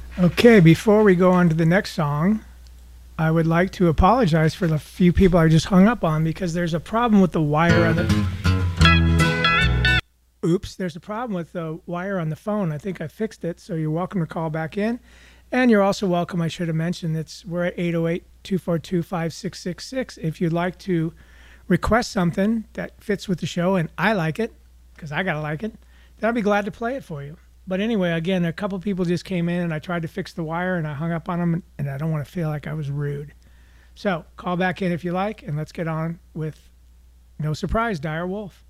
Okay, before we go on to the next song, I would like to apologize for the few people I just hung up on because there's a problem with the wire on the. Oops, there's a problem with the wire on the phone. I think I fixed it, so you're welcome to call back in. And you're also welcome, I should have mentioned, we're at 808-242-5666. If you'd like to request something that fits with the show and I like it, because I got to like it, then I'll be glad to play it for you. But anyway, again, a couple people just came in and I tried to fix the wire and I hung up on them, and I don't want to feel like I was rude. So call back in if you like, and let's get on with No Surprise, Dire Wolf.